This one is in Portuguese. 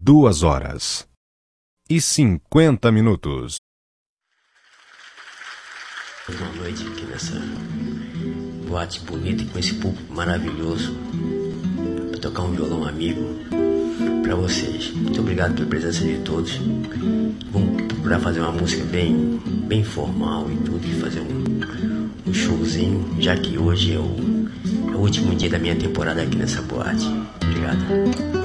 2h50. Uma noite aqui nessa boate bonita com esse público maravilhoso, para tocar um violão amigo para vocês. Muito obrigado pela presença de todos. Vamos procurar fazer uma música bem formal e tudo, e fazer um showzinho, já que hoje é o último dia da minha temporada aqui nessa boate. Obrigado.